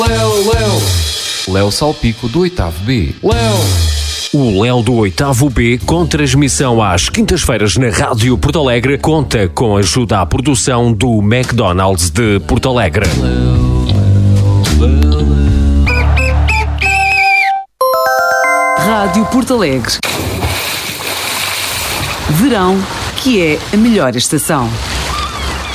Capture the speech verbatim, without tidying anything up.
Léo, Léo. Léo Salpico do oitavo B. Léo. O Léo do oitavo B, com transmissão às quintas-feiras na Rádio Porto Alegre, conta com ajuda à produção do McDonald's de Porto Alegre. Rádio Porto Alegre. Verão, que é a melhor estação.